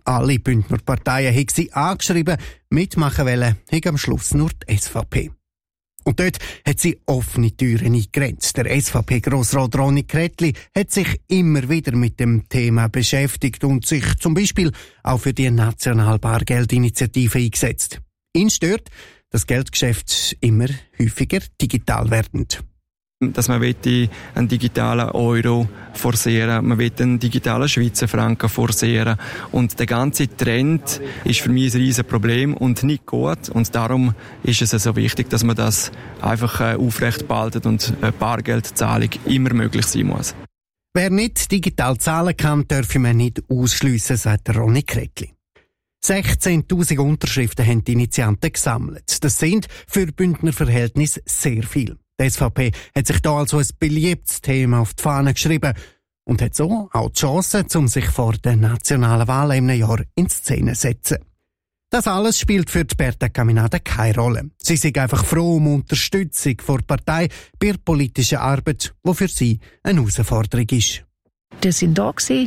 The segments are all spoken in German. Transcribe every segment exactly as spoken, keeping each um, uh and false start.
Alle Bündner Parteien haben sie angeschrieben, mitmachen wollen, haben am Schluss nur die S V P. Und dort hat sie offene Türen eingegrenzt. Der S V P-Grossrat Ronny Kretli hat sich immer wieder mit dem Thema beschäftigt und sich zum Beispiel auch für die National-Bargeld-Initiative eingesetzt. Ihn stört, dass Geldgeschäfte immer häufiger digital werden. Dass man einen digitalen Euro forcieren, man will einen digitalen Schweizer Franken forcieren. Und der ganze Trend ist für mich ein riesen Problem und nicht gut. Und darum ist es so wichtig, dass man das einfach aufrecht behalten und eine Bargeldzahlung immer möglich sein muss. Wer nicht digital zahlen kann, dürfe man nicht ausschliessen, sagt Ronny Kretli. sechzehntausend Unterschriften haben die Initianten gesammelt. Das sind für Bündner Verhältnisse sehr viel. Die S V P hat sich da also ein beliebtes Thema auf die Fahne geschrieben und hat so auch die Chance, um sich vor den nationalen Wahlen im Jahr in Szene zu setzen. Das alles spielt für die Berta Caminada keine Rolle. Sie sind einfach froh um Unterstützung vor der Partei bei der politischen Arbeit, die für sie eine Herausforderung ist. Die sind da gewesen,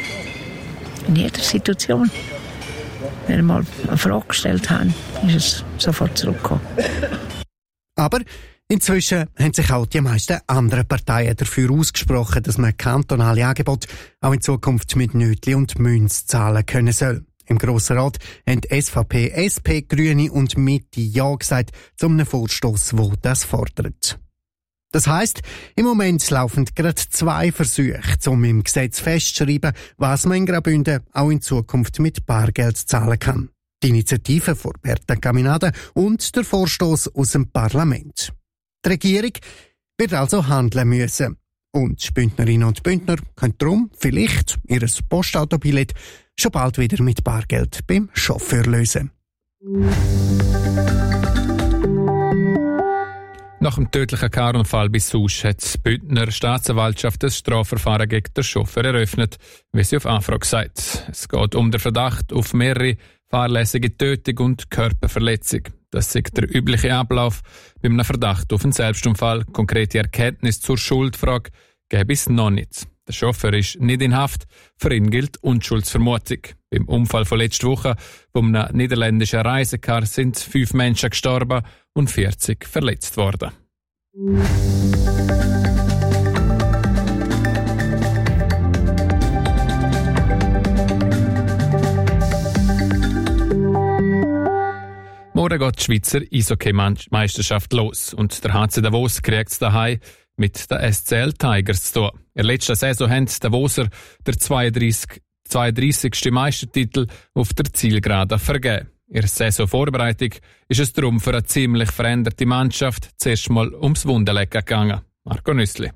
in jeder Situation. Wenn wir mal eine Frage gestellt haben, ist es sofort zurückgekommen. Aber inzwischen haben sich auch die meisten anderen Parteien dafür ausgesprochen, dass man kantonale Angebote auch in Zukunft mit Nötli und Münz zahlen können soll. Im Grossen Rat haben S V P, S P, Grüne und Mitte Ja gesagt zu einem Vorstoss, der das fordert. Das heisst, im Moment laufen gerade zwei Versuche, um im Gesetz festzuschreiben, was man in Graubünden auch in Zukunft mit Bargeld zahlen kann. Die Initiative von Berta Caminada und der Vorstoss aus dem Parlament. Die Regierung wird also handeln müssen. Und die Bündnerinnen und Bündner können darum vielleicht ihr Postautobillett schon bald wieder mit Bargeld beim Chauffeur lösen. Nach dem tödlichen Karunfall bei Susch hat die Bündner Staatsanwaltschaft das Strafverfahren gegen den Chauffeur eröffnet, wie sie auf Anfrage sagt. Es geht um den Verdacht auf mehrere fahrlässige Tötung und Körperverletzung. Das ist der übliche Ablauf bei einem Verdacht auf einen Selbstunfall. Konkrete Erkenntnis zur Schuldfrage gäbe es noch nicht. Der Chauffeur ist nicht in Haft, für ihn gilt Unschuldsvermutung. Beim Unfall von letzter Woche von einem niederländischen Reisecar sind fünf Menschen gestorben und vierzig verletzt worden. Morgen geht die Schweizer Eishockey-Meisterschaft los und der H C Davos kriegt es daheim mit den S C L Tigers zu tun. In der letzten Saison haben die Davoser der zweiunddreißigsten Meistertitel auf der Zielgerade vergeben. In der Saisonvorbereitung ist es darum für eine ziemlich veränderte Mannschaft zuerst mal ums Wunderlecken gegangen. Marco Nüssli.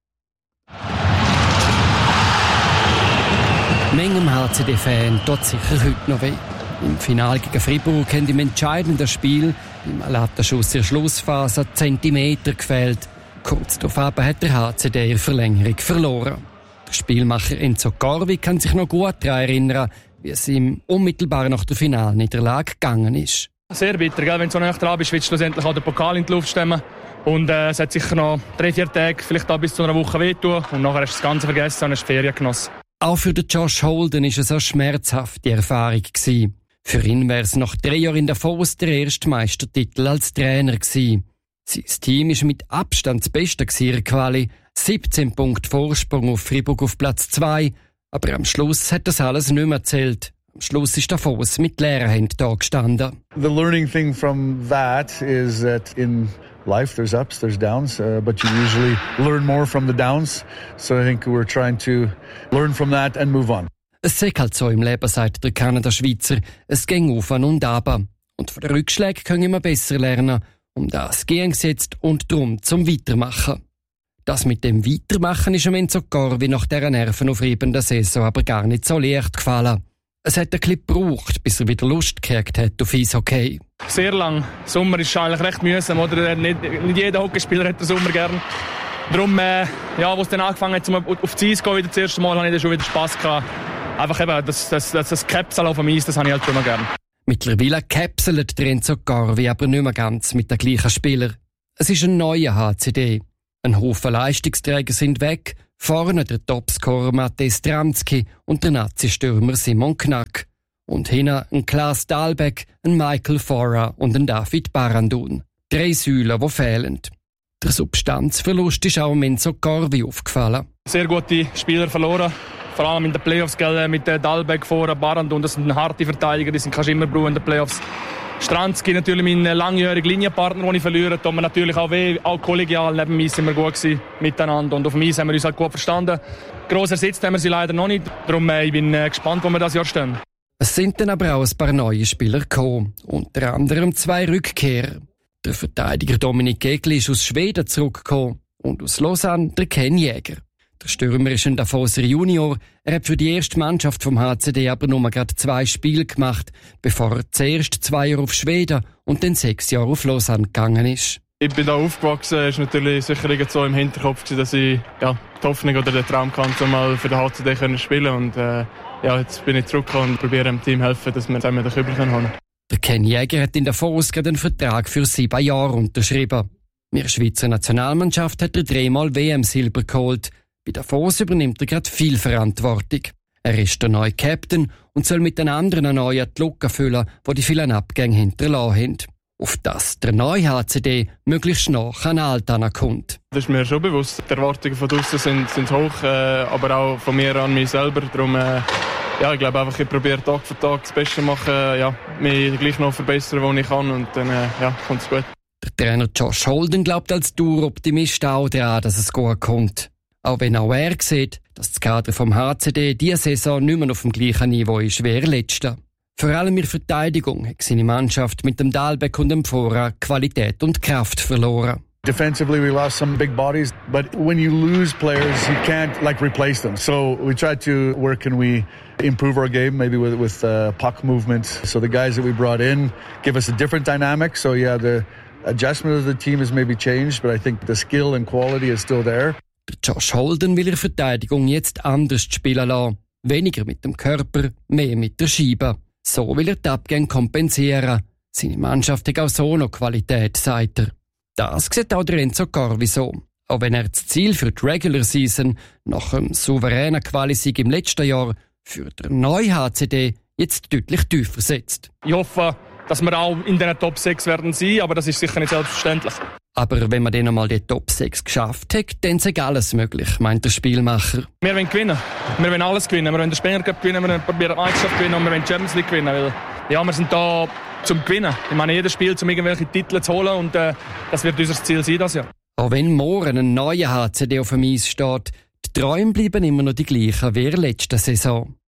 Mengem H C D-Fan tut sicher heute noch weh. Im Finale gegen Fribourg haben im entscheidenden Spiel im Lattenschuss in der Schlussphase Zentimeter gefehlt. Kurz darauf hat der H C D ihre Verlängerung verloren. Der Spielmacher Enzo Corvi kann sich noch gut daran erinnern, wie es ihm unmittelbar nach der Finalniederlage gegangen ist. Sehr bitter, gell? Wenn du so nah dran bist, willst du schlussendlich auch den Pokal in die Luft stemmen. Und äh, es hat sicher noch drei, vier Tage, vielleicht auch bis zu einer Woche wehtun. Und nachher hast du das Ganze vergessen und hast Ferien genossen. Auch für den Josh Holden war es eine schmerzhafte Erfahrung gewesen. Für ihn wäre es nach drei Jahren in Davos der erste Meistertitel als Trainer gewesen. Sein Team war mit Abstand das Beste in der Quali. siebzehn Punkte Vorsprung auf Fribourg auf Platz zwei. Aber am Schluss hat das alles nicht mehr zählt. Am Schluss ist Davos mit leeren Händen da gestanden. The learning thing from that is that in life there's ups, there's downs, uh, but you usually learn more from the downs. So I think we're trying to learn from that and move on. Es sei halt so im Leben, sagt der Kanada-Schweizer. Es ging auf und ab. Und von den Rückschlägen können wir besser lernen. Um das ging es jetzt und darum zum Weitermachen. Das mit dem Weitermachen ist am Enzo Corvi nach dieser nervenaufreibenden Saison aber gar nicht so leicht gefallen. Es hat ein bisschen gebraucht, bis er wieder Lust gekriegt hat auf Eishockey. Sehr lang. Sommer ist eigentlich recht mühsam, oder? Nicht, nicht jeder Hockeyspieler hat den Sommer gern. Darum, äh, ja, als es dann angefangen hat, um auf die Eis zu gehen, wieder das erste Mal, hatte ich dann schon wieder Spass gehabt. Einfach eben, das, das, das, das Capsule auf dem Eis, das habe ich halt immer gern. Mittlerweile capselt der Enzo Corvi aber nicht mehr ganz mit den gleichen Spielern. Es ist ein neuer H C D. Ein Haufen Leistungsträger sind weg. Vorne der Topscorer Matej Stramski und der Nazi-Stürmer Simon Knack. Und hinten ein Klaas Dahlbeck, ein Michael Fora und ein David Barandun. Drei Säulen, die fehlen. Der Substanzverlust ist auch Menzo Corvi aufgefallen. Sehr gute Spieler verloren. Vor allem in den Playoffs, gell, mit Dahlbeck, Fora, Barandun. Das sind harte Verteidiger, die sind kannst immer brauchen in den Playoffs. Stranski natürlich mein langjähriger Linienpartner, den ich verliere. Da haben wir natürlich auch weh, auch kollegial. Neben mir sind wir gut gewesen, miteinander. Und auf mich haben wir uns halt gut verstanden. Gross ersetzt haben wir sie leider noch nicht. Darum äh, ich bin äh, gespannt, wo wir das Jahr stehen. Es sind dann aber auch ein paar neue Spieler gekommen. Unter anderem zwei Rückkehrer. Der Verteidiger Dominik Egli ist aus Schweden zurückgekommen. Und aus Lausanne der Ken Jäger. Der Stürmer ist ein Davoser Junior. Er hat für die erste Mannschaft vom H C D aber nur gerade zwei Spiele gemacht, bevor er zuerst zwei Jahre auf Schweden und dann sechs Jahre auf Lausanne gegangen ist. Ich bin da aufgewachsen, es war natürlich sicher so im Hinterkopf, dass ich ja, die Hoffnung oder den Traum kann, um mal für den H C D zu spielen. Und äh, ja, jetzt bin ich zurückgekommen und probiere dem Team helfen, dass wir zusammen den Kübel haben. Der Ken Jäger hat in Davos gerade einen Vertrag für sieben Jahre unterschrieben. Mit der Schweizer Nationalmannschaft hat er dreimal W M-Silber geholt. Bei Davos übernimmt er gerade viel Verantwortung. Er ist der neue Captain und soll mit den anderen neuen die Lücke füllen, die die vielen Abgänge hinterlassen haben. Auf das der neue H C D möglichst nach an Altana kommt. Das ist mir schon bewusst. Die Erwartungen von draussen sind, sind hoch, äh, aber auch von mir an mich selber. Darum, äh, ja, ich glaube einfach, ich probiere Tag für Tag das Beste zu machen, ja, mich gleich noch verbessern, wo ich kann, und dann äh, ja, kommt es gut. Der Trainer Josh Holden glaubt als Daueroptimist auch daran, dass es gut kommt. Auch wenn auch er sieht, dass das Kader vom H C D diese Saison nicht mehr auf dem gleichen Niveau ist wie der letzte. Vor allem in der Verteidigung hat seine Mannschaft mit dem Dahlbeck und dem Fora Qualität und Kraft verloren. Defensively, we lost some big bodies, but when you lose players, you can't like replace them. So we tried to work and we improve our game, maybe with with uh, puck movement. So the guys that we brought in give us a different dynamic. So yeah, the adjustment of the team has maybe changed, but I think the skill and quality is still there. Josh Holden will ihre Verteidigung jetzt anders spielen lassen. Weniger mit dem Körper, mehr mit der Scheibe. So will er die Abgänge kompensieren. Seine Mannschaft hat auch so noch Qualität, sagt er. Das sieht auch der Enzo Corvi so. Auch wenn er das Ziel für die Regular Season nach einem souveränen Qualisieg im letzten Jahr für den neuen H C D jetzt deutlich tiefer setzt. Ich hoffe, dass wir auch in den Top sechs werden sein, aber das ist sicher nicht selbstverständlich. Aber wenn man dann einmal die Top sechs geschafft hat, dann ist alles möglich, meint der Spielmacher. Wir wollen gewinnen. Wir wollen alles gewinnen. Wir wollen den Spenger Cup gewinnen, wir wollen probieren die Meisterschaft gewinnen und wir wollen die Champions League gewinnen. Weil, ja, wir sind da zum Gewinnen. Ich meine, jedes Spiel, um irgendwelche Titel zu holen, und äh, das wird unser Ziel sein, das Jahr. Auch wenn morgen ein neuer H C D auf dem Eis steht, die Träume bleiben immer noch die gleichen wie in der letzten Saison.